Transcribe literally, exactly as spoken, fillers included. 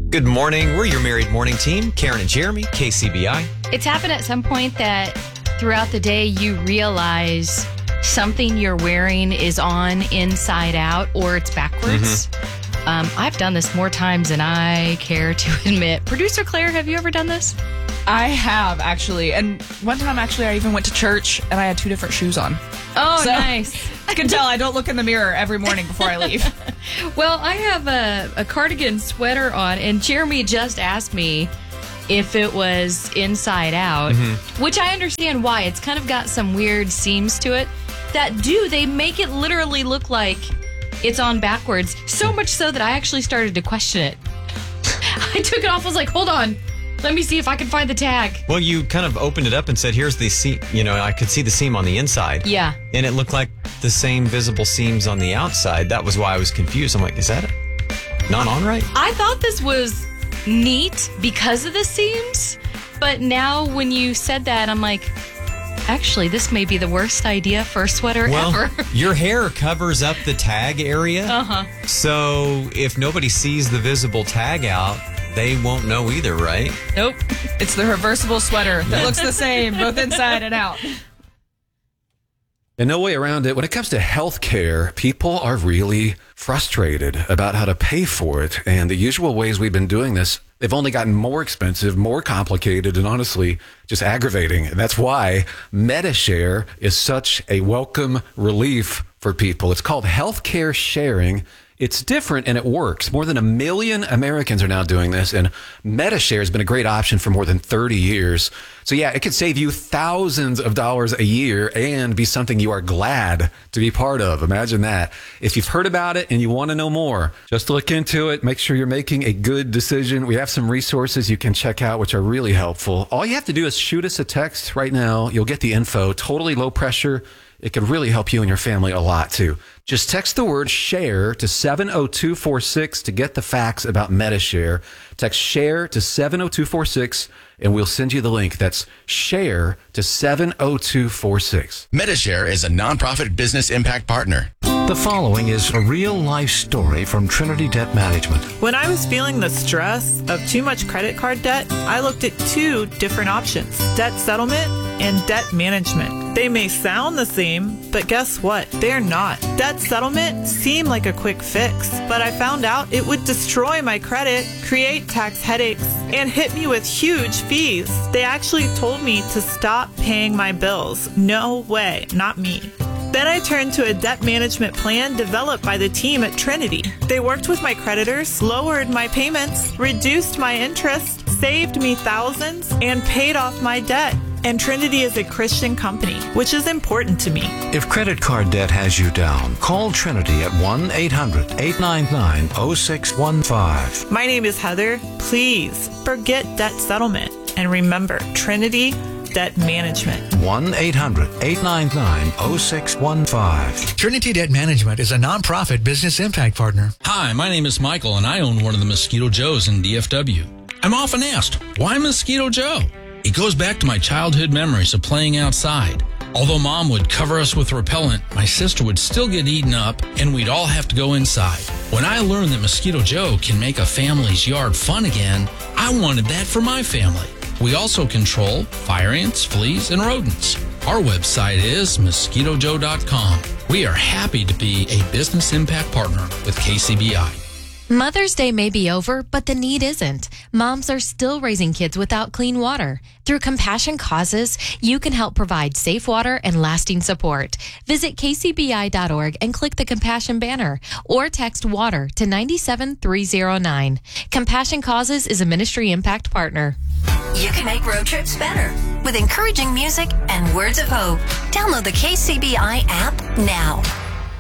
Good morning. We're your Married Morning Team, Karen and Jeremy, K C B I. It's happened at some point that throughout the day you realize something you're wearing is on inside out or it's backwards. Mm-hmm. Um, I've done this more times than I care to admit. Producer Claire, have you ever done this? I have, actually. And one time, actually, I even went to church and I had two different shoes on. Oh, so, nice. You can tell I don't look in the mirror every morning before I leave. Well, I have a, a cardigan sweater on, and Jeremy just asked me if it was inside out, mm-hmm. which I understand why. It's kind of got some weird seams to it that do, they make it literally look like it's on backwards, so much so that I actually started to question it. I took it off, I was like, hold on. Let me see if I can find the tag. Well, you kind of opened it up and said, here's the seam. You know, I could see the seam on the inside. Yeah. And it looked like the same visible seams on the outside. That was why I was confused. I'm like, is that not on right? I thought this was neat because of the seams. But now when you said that, I'm like, actually, this may be the worst idea for a sweater well, ever. Your hair covers up the tag area. Uh-huh. So if nobody sees the visible tag out, they won't know either, right? Nope. It's the reversible sweater that looks the same, both inside and out. And no way around it. When it comes to healthcare, people are really frustrated about how to pay for it. And the usual ways we've been doing this, they've only gotten more expensive, more complicated, and honestly, just aggravating. And that's why Medi-Share is such a welcome relief for people. It's called healthcare sharing. It's different and it works. More than a million Americans are now doing this, and Medi-Share has been a great option for more than thirty years. So yeah, it could save you thousands of dollars a year and be something you are glad to be part of. Imagine that. If you've heard about it and you want to know more, just look into it. Make sure you're making a good decision. We have some resources you can check out, which are really helpful. All you have to do is shoot us a text right now. You'll get the info. Totally low pressure. It could really help you and your family a lot, too. Just text the word SHARE to seven oh two four six to get the facts about Medi-Share. Text SHARE to seven oh two four six, and we'll send you the link. That's SHARE to seven oh two four six. Medi-Share is a nonprofit business impact partner. The following is a real-life story from Trinity Debt Management. When I was feeling the stress of too much credit card debt, I looked at two different options: debt settlement and debt management. They may sound the same, but guess what? They're not. Debt settlement seemed like a quick fix, but I found out it would destroy my credit, create tax headaches, and hit me with huge fees. They actually told me to stop paying my bills. No way, not me. Then I turned to a debt management plan developed by the team at Trinity. They worked with my creditors, lowered my payments, reduced my interest, saved me thousands, and paid off my debt. And Trinity is a Christian company, which is important to me. If credit card debt has you down, call Trinity at one eight hundred eight nine nine oh six one five. My name is Heather. Please forget debt settlement and remember Trinity Debt Management. one eight hundred eight nine nine oh six one five. Trinity Debt Management is a nonprofit business impact partner. Hi, my name is Michael, and I own one of the Mosquito Joes in D F W. I'm often asked, why Mosquito Joe? It goes back to my childhood memories of playing outside. Although Mom would cover us with repellent, my sister would still get eaten up, and we'd all have to go inside. When I learned that Mosquito Joe can make a family's yard fun again, I wanted that for my family. We also control fire ants, fleas, and rodents. Our website is mosquito joe dot com. We are happy to be a business impact partner with K C B I. Mother's Day may be over, but the need isn't. Moms are still raising kids without clean water. Through Compassion Causes, you can help provide safe water and lasting support. Visit k c b i dot org and click the Compassion banner, or text WATER to nine seven three zero nine. Compassion Causes is a ministry impact partner. You can make road trips better with encouraging music and words of hope. Download the K C B I app now.